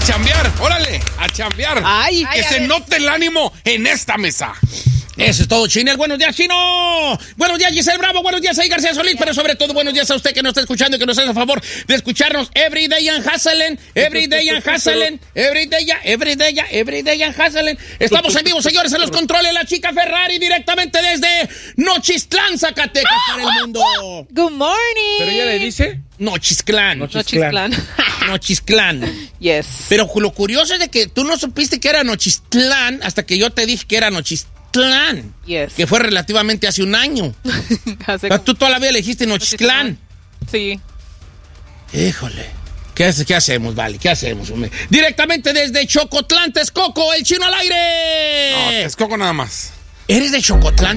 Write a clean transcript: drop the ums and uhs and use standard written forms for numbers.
chambear, órale, a chambear. Ay, que se note el ánimo en esta mesa. Eso es todo, Chinel. Buenos días, Chino. Buenos días, Giselle Bravo. Buenos días, ahí García Solís. Pero sobre todo, buenos días a usted que nos está escuchando y que nos hace el favor de escucharnos every day and hustling, every day and hustling, every day and hustling. Estamos en vivo, señores, en los controles. La chica Ferrari directamente desde Nochistlán, Zacatecas, para el mundo. Good morning. ¿Pero ella le dice? Nochistlán. Nochistlán. Yes. Pero lo curioso es de que tú no supiste que era Nochistlán hasta que yo te dije que era Nochistlán. Yes. Que fue relativamente hace un año. Tú toda la vida le dijiste Nochistlán. Sí. Híjole. ¿Qué hacemos, vale? ¿Qué hacemos, hombre? Directamente desde Chocotlán, Texcoco, el Chino al aire. No, Texcoco nada más. ¿Eres de Chocotlán?